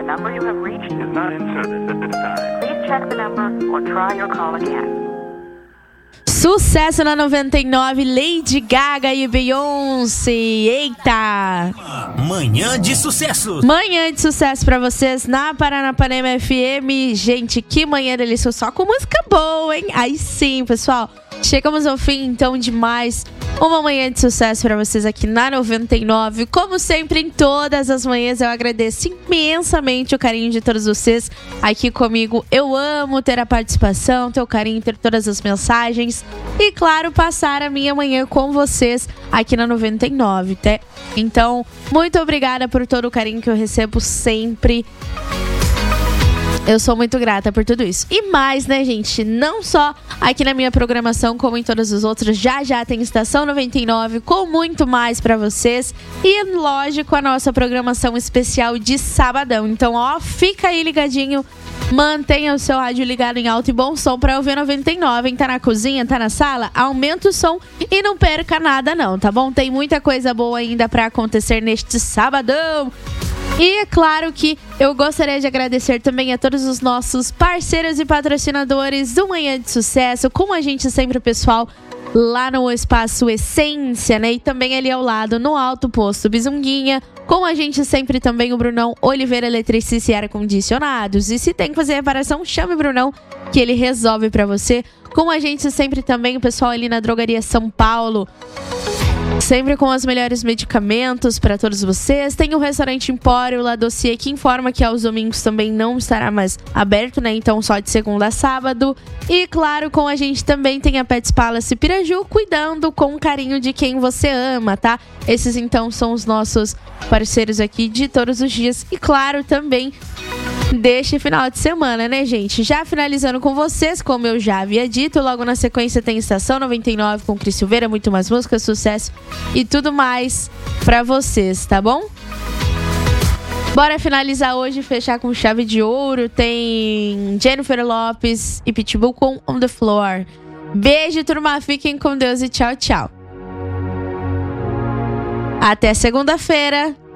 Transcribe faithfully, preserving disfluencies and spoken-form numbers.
number you have reached is not in service at this time. Please check the number or try your call again. Sucesso na noventa e nove, Lady Gaga e Beyoncé. Eita! Manhã de sucesso. Manhã de sucesso pra vocês na Paranapanema F M. Gente, que manhã deliciosa, só com música boa, hein? Aí sim, pessoal. Chegamos ao fim, então, de mais uma manhã de sucesso para vocês aqui na noventa e nove. Como sempre, em todas as manhãs, eu agradeço imensamente o carinho de todos vocês aqui comigo. Eu amo ter a participação, ter o carinho, ter todas as mensagens e, claro, passar a minha manhã com vocês aqui na noventa e nove, tá? Então, muito obrigada por todo o carinho que eu recebo sempre. Eu sou muito grata por tudo isso. E mais, né, gente? Não só aqui na minha programação, como em todas as outras. Já já tem Estação noventa e nove com muito mais pra vocês. E, lógico, a nossa programação especial de sabadão. Então, ó, fica aí ligadinho. Mantenha o seu rádio ligado em alto e bom som pra ouvir noventa e nove. Hein? Tá na cozinha, tá na sala? Aumenta o som e não perca nada não, tá bom? Tem muita coisa boa ainda pra acontecer neste sabadão. E é claro que eu gostaria de agradecer também a todos os nossos parceiros e patrocinadores do Manhã de Sucesso, com a gente sempre, pessoal, lá no Espaço Essência, né? E também ali ao lado, no Alto Posto Bizunguinha, com a gente sempre também o Brunão Oliveira Eletricista e Ar-Condicionados. E se tem que fazer reparação, chame o Brunão, que ele resolve pra você. Com a gente sempre também o pessoal ali na Drogaria São Paulo, sempre com os melhores medicamentos para todos vocês. Tem o Restaurante Empório, La Dossier, que informa que aos domingos também não estará mais aberto, né? Então só de segunda a sábado. E claro, com a gente também tem a Pets Palace Piraju, cuidando com carinho de quem você ama, tá? Esses então são os nossos parceiros aqui de todos os dias. E claro, também deste final de semana, né, gente? Já finalizando com vocês, como eu já havia dito, logo na sequência tem Estação noventa e nove com Cris Silveira, muito mais música, sucesso e tudo mais pra vocês, tá bom? Bora finalizar hoje, fechar com chave de ouro. Tem Jennifer Lopes e Pitbull com On The Floor. Beijo, turma, fiquem com Deus e tchau, tchau. Até segunda-feira.